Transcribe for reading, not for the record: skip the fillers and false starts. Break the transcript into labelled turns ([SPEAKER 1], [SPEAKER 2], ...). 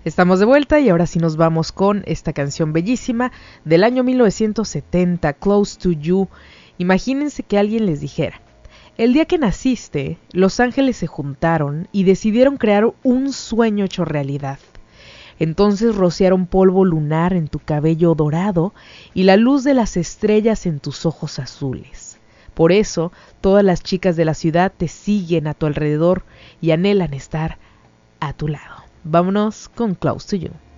[SPEAKER 1] Estamos de vuelta y ahora sí nos vamos con esta canción bellísima del año 1970, Close to You. Imagínense que alguien les dijera: el día que naciste, los ángeles se juntaron y decidieron crear un sueño hecho realidad. Entonces rociaron polvo lunar en tu cabello dorado y la luz de las estrellas en tus ojos azules. Por eso, todas las chicas de la ciudad te siguen a tu alrededor y anhelan estar a tu lado. Vámonos con Close to You.